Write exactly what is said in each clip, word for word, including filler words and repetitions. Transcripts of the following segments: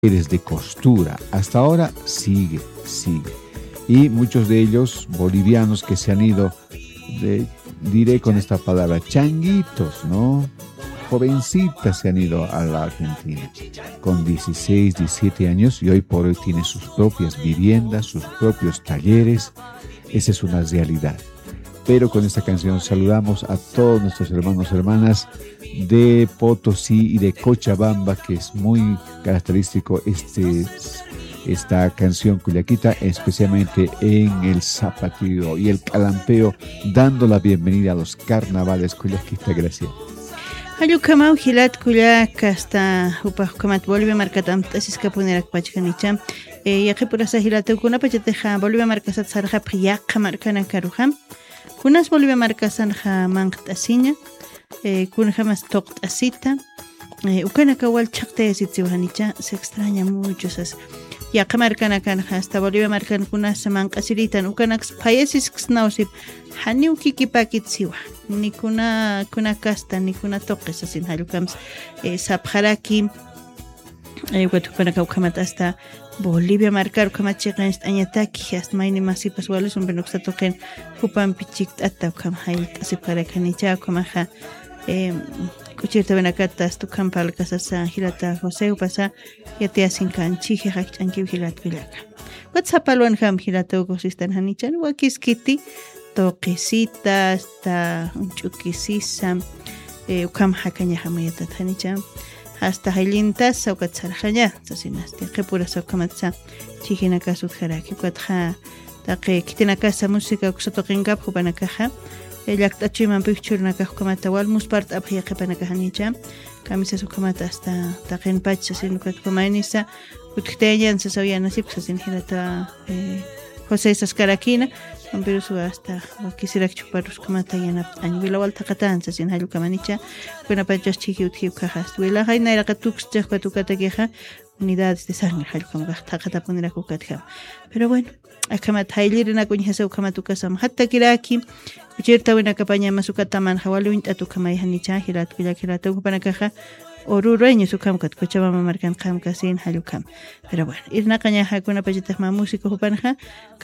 talleres de costura. Hasta ahora sigue, sigue. Y muchos de ellos bolivianos que se han ido, de, diré con esta palabra, changuitos, ¿no? Jovencitas se han ido a la Argentina con dieciséis, diecisiete años y hoy por hoy tiene sus propias viviendas, sus propios talleres. Esa es una realidad. Pero con esta canción saludamos a todos nuestros hermanos y hermanas de Potosí y de Cochabamba, que es muy característico este, esta canción cuyaquita, especialmente en el zapatillo y el calampeo, dando la bienvenida a los carnavales cuyaquita. Gracias. Hayukamau hilat kuyak hasta upahkamat Bolivia markatam tasiska punerak pachkanicha yaqi purasa hilatu kuna pachateja Bolivia markasat sarja priyaqa markana karuja kunas Bolivia markasan ja manqtasiña kun jamas toqtasita ukana kawal chaqta yasitsiwanicha se extraña mucho esas yaqa markana kan hasta Bolivia markan kunas manqasiritan ukanax payasis xnausip haniu kikipakitsiwa ni kuna kuna kasta ni kuna toques asin halukams eh, sapjaraki eh, wetukuna kaukamat hasta Bolivia marcar kamat chiqan añataki hasta maini masipas wales un benuksa toquen hupan pichik atta kam hayl asipjarakani cha kamaja eh kuchirta benakata stu kampal kasasa hilata Jose upasa yatia sin kan chije hachanki hilat vilaka WhatsApp alwan ham hilata ugosistan hanichan wakiskiti toquecita hasta un chuquisisa eh ukam hakaña hamayata thanicha hasta hilintas saukatsarjaya sasinasti qepura saukamatsa chihina kasut haraki kwatja taqe kitina casa música kusatoqinqap hupanakaja ellaqtachiman picturna kahkamata walmus part abhiya qepanakahanicha kamisa sukamata hasta taqen pacha sinukat kumainisa utkteyan sasawiya nasib sasinhirata eh José Sascarakina pero su hasta quisiera chuparus kamata yana anvila walta qatansa sin halu kamanicha kuna pachas chiqui uthiu cajas wela hayna era katux chaqpa tukata queja unidades de sangre halu kamata qata ponera kukatja pero bueno akamat haylirina kuñhasa ukamatu kasam hatta kiraki uchirta wena kapaña masukataman hawalu intatu kamay hanicha hirat bila kirata upanakaja Orureño su cam cat Cochabamba marcan cam casin halukam. Pero bueno, irna caña hakuna pajitas ma músico hupanja,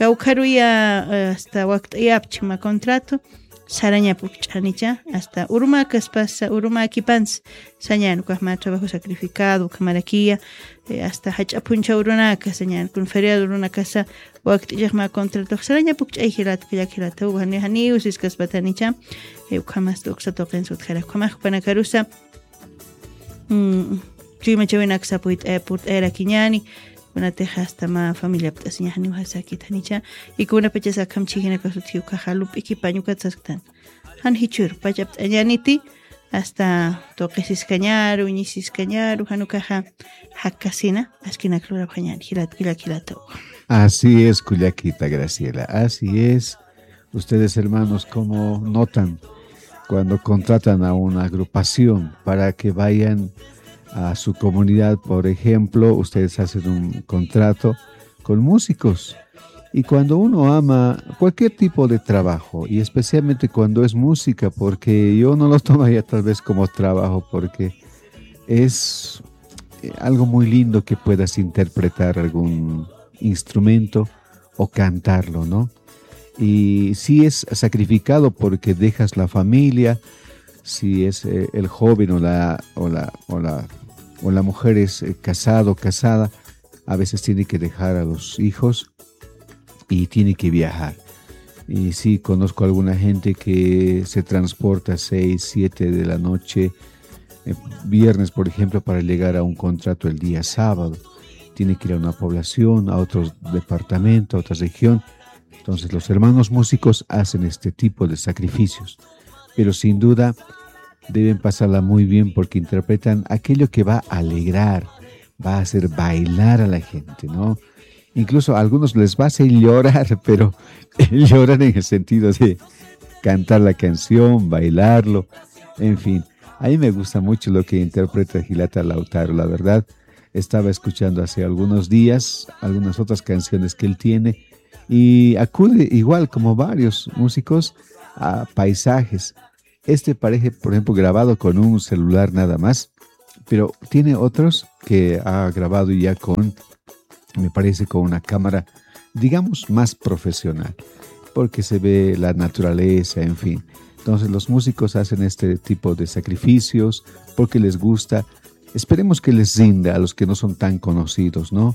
caucaruya hasta waqt yapchima contrato, saraña puchanicha, hasta uruma pasa uruma kipans, sañan cuasma trabajo sacrificado, camaraquía, hasta hachapuncha urunaka, sañan con feriado uruna casa, waqt yagma contrato, saraña puch aihirat kuyakirat, uhani hani usis kasbatanicha, eukamas doxa toquen sutjara, kamaj panakarusa. Mm, chima chawena ksapuit airport era kiñani una teja hasta ma familia ptasiña hani hasa kitanicha y kuna pechasa kam chigina kasutiu kajalup ikipañu katsaktan han hichur pachapt añaniti hasta toquesis cañaru ñisis cañaru hanu kaja hakasina askina klura pañan hilat kila kilato. Así es, Cuyaquita Graciela, así es. Ustedes hermanos, ¿cómo notan cuando contratan a una agrupación para que vayan a su comunidad? Por ejemplo, ustedes hacen un contrato con músicos y cuando uno ama cualquier tipo de trabajo y especialmente cuando es música, porque yo no lo tomaría tal vez como trabajo porque es algo muy lindo que puedas interpretar algún instrumento o cantarlo, ¿no? Y si es sacrificado porque dejas la familia, si es eh, el joven o la, o la, o la, o la mujer es eh, casado o casada, a veces tiene que dejar a los hijos y tiene que viajar. Y sí, conozco a alguna gente que se transporta a seis, siete de la noche, eh, viernes por ejemplo, para llegar a un contrato el día sábado. Tiene que ir a una población, a otro departamento, a otra región. Entonces los hermanos músicos hacen este tipo de sacrificios, pero sin duda deben pasarla muy bien porque interpretan aquello que va a alegrar, va a hacer bailar a la gente, ¿no? Incluso a algunos les va a hacer llorar, pero llorar en el sentido de cantar la canción, bailarlo, en fin. A mí me gusta mucho lo que interpreta Gilata Lautaro, la verdad. Estaba escuchando hace algunos días algunas otras canciones que él tiene y acude igual como varios músicos a paisajes. Este parece, por ejemplo, grabado con un celular nada más, pero tiene otros que ha grabado ya con, me parece, con una cámara, digamos, más profesional, porque se ve la naturaleza, en fin. Entonces los músicos hacen este tipo de sacrificios porque les gusta. Esperemos que les rinda a los que no son tan conocidos, ¿no?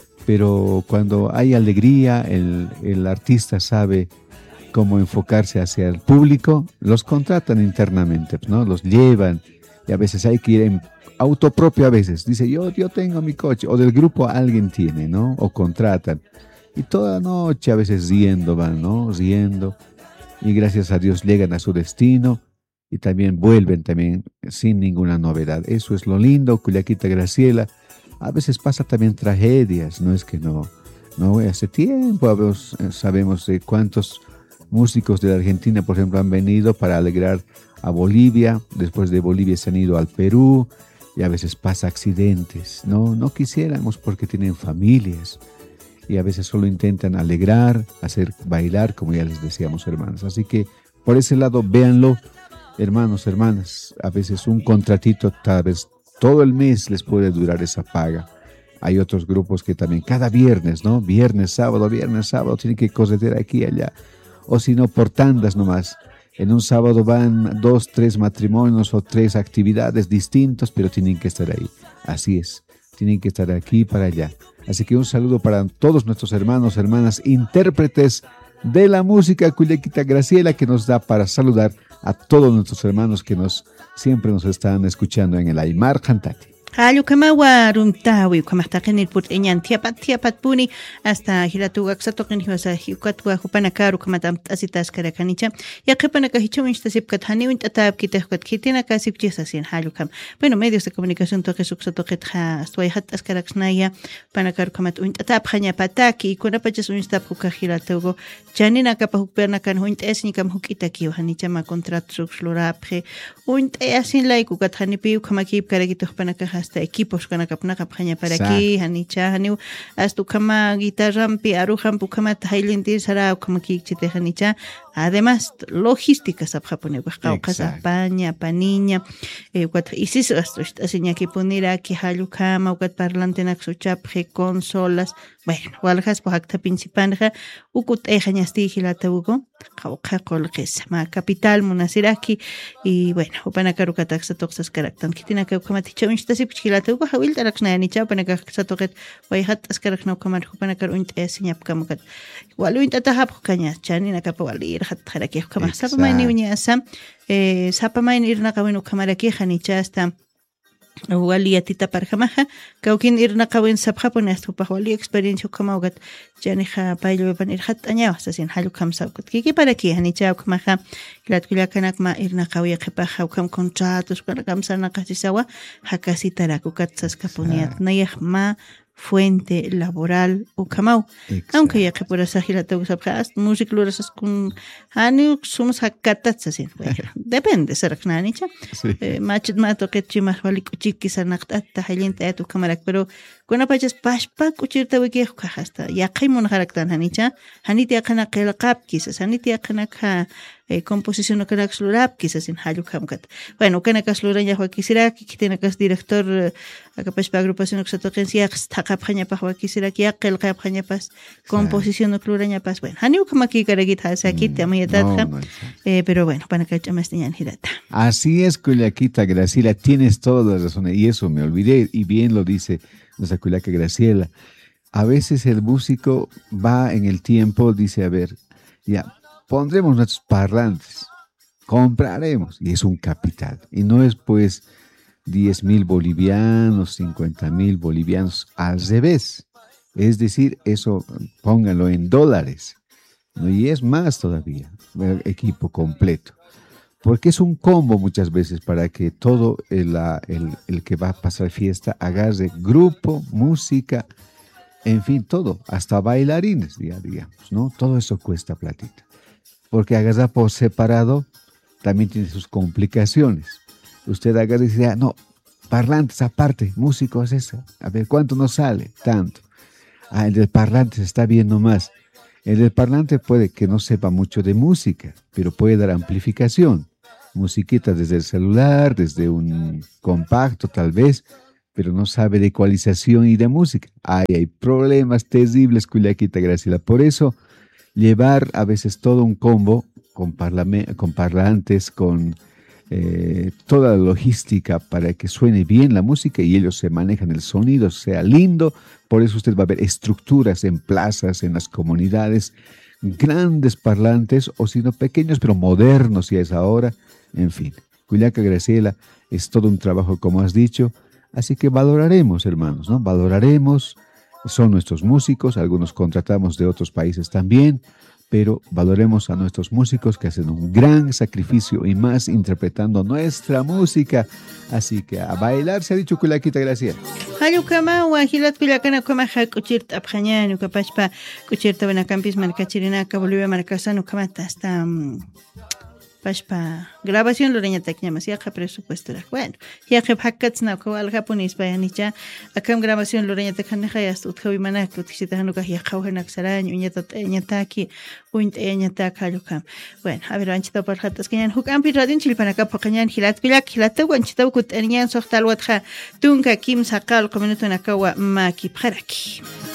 Pero cuando hay alegría, el, el artista sabe cómo enfocarse hacia el público, los contratan internamente, ¿no? Los llevan y a veces hay que ir en auto propio a veces. Dice, yo, yo tengo mi coche, o del grupo alguien tiene, ¿no? O contratan. Y toda la noche a veces riendo van, ¿no? Riendo. Y gracias a Dios llegan a su destino y también vuelven también sin ninguna novedad. Eso es lo lindo, Culiaquita Graciela. A veces pasa también tragedias, no es que no. No, hace tiempo sabemos, sabemos de cuántos músicos de la Argentina, por ejemplo, han venido para alegrar a Bolivia. Después de Bolivia se han ido al Perú y a veces pasa accidentes. No, no quisiéramos porque tienen familias. Y a veces solo intentan alegrar, hacer bailar, como ya les decíamos, hermanos. Así que por ese lado, véanlo, hermanos, hermanas. A veces un contratito, tal vez todo el mes les puede durar esa paga. Hay otros grupos que también cada viernes, ¿no? Viernes, sábado, viernes, sábado, tienen que cosetear aquí y allá. O si no, por tandas nomás. En un sábado van dos, tres matrimonios o tres actividades distintas, pero tienen que estar ahí. Así es, tienen que estar aquí y para allá. Así que un saludo para todos nuestros hermanos, hermanas, intérpretes de la música Culiaquita Graciela, que nos da para saludar a todos nuestros hermanos que nos siempre nos están escuchando en el Aymar Jantati. Halu kama warum tawi kama takenil put enyan tiapat tiapat puni hasta hilatu aksato ken hiwasa hiukat wa hupana karu kama tam asitas kara kanicha ya kepana ka hicho minsta sipkat hani wint atab kitehkat kitina ka sipchisa sin halu kam bueno medios de comunicación to kesuk sato ketha astwai hat askaraksnaya pana karu kama wint atab khanya pataki kuna pachas unsta puka hilatu janina ka pahukperna kan huint esni kam hukita ki hanicha ma contrat suxlorapre uint esin laiku kat hani piu kama kip kara kitoh pana ka hasta equipos kana kapna kaphaña para aquí hanicha haniu astu kama guitarrampi aruhampu kama tailintir sara kama kikchite hanicha además logística sapjapone waqqa qasa paña paniña eh wat isis astu asiña que poner aquí halu kama wat parlante naksuchapje consolas bueno waljas po acta principanja ukut ejañasti hilata ugo qawqa qolqes ma capital munasiraki y bueno upanakaru kataksa toxas karaktan kitina ka kama tichawinstasi hilata ugo hawil tarakna ni cha panaka satoqet wayhat askarakna kamar upanakar unt esiñap kamakat waluint atahap kanya chanina kapa walir hat haraki kama sapamaini uñasa eh sapamaini irna kawinu kamaraki hanicha hasta wali atita parjamaja kaukin irna kawin sapjapone hasta pahwali experiencia kama ugat janiha pailo panir hat aña hasta sin halu kamsa ugat kiki para ki hanicha kamaja kilatkulia kanak ma irna kawi qepaja ukam contratos para kamsa na kasisawa hakasi tarakukat saskaponiat nayah ma fuente laboral ukamau aunque ya que por esa gira te gusta pues música lo haces con hani somos hakatats así depende será nicha machit mato que chimas vali kuchiki sanaqta tahilinte tu cámara pero kuna pachas pashpa kuchirta wiki hasta ya qaimun haraktan hanicha haniti aqana qilqap quizás haniti aqana ka composición no kana xlurap quizás en halu kamkat bueno kana kaslura ya wa quisiera que tiene que director akapash pa agrupación que se toquencia taqaphaña pa wa quisiera que qilqaphaña pas composición no kluraña pas bueno hani kama ki karagita hasa aquí te amayatadja eh pero bueno para que chamas tenían hirata así es Culiaquita Graciela, tienes toda la razón y eso me olvidé y bien lo dice nuestra Culiaca Graciela. A veces el músico va en el tiempo, dice, a ver, ya, pondremos nuestros parlantes, compraremos, y es un capital. Y no es pues diez mil bolivianos, cincuenta mil bolivianos, al revés. Es decir, eso pónganlo en dólares, ¿no? Y es más todavía, el equipo completo. Porque es un combo muchas veces para que todo el, el, el que va a pasar fiesta agarre grupo, música, en fin, todo, hasta bailarines, digamos, ¿no? Todo eso cuesta platita. Porque agarrar por separado también tiene sus complicaciones. Usted agarra y dice, ah, no, parlantes aparte, músicos eso, a ver, ¿cuánto nos sale? Tanto. Ah, el del parlante se está viendo más. El del parlante puede que no sepa mucho de música, pero puede dar amplificación. musiquita desde el celular, desde un compacto tal vez, pero no sabe de ecualización y de música. Ay, hay problemas terribles, Culiaquita Graciela. Por eso, llevar a veces todo un combo con, parlame- con parlantes, con eh, toda la logística para que suene bien la música y ellos se manejan el sonido, sea lindo. Por eso usted va a ver estructuras en plazas, en las comunidades, grandes parlantes, o si no pequeños, pero modernos ya es ahora. En fin, Culiaca Graciela es todo un trabajo, como has dicho. Así que valoraremos, hermanos, ¿no? Valoraremos, son nuestros músicos, algunos contratamos de otros países también, pero valoremos a nuestros músicos que hacen un gran sacrificio y más interpretando nuestra música. Así que a bailar, se ha dicho Culiaquita Graciela. Hayukama wahilat Culiacana kama hakuchirt apjañano kapachpa kuchirta wana campis marcachirinaka Bolivia marcasano kamata hasta pashpa grabación loreña tecñamas yaqa presupuesto la bueno yaqa hakkats na ko al japonis bayanicha akam grabación loreña tecña hayas utkawi manak utishita hanuka yaqa hanak saraño ñata ñataki uint ñata kalukam bueno a ver anchita por hatas kañan hukampi radin chilpanaka paqañan hilat kulak hilata wanchita kut erñan soxtal watja tunka kim saqal minuto nakawa maki pharaki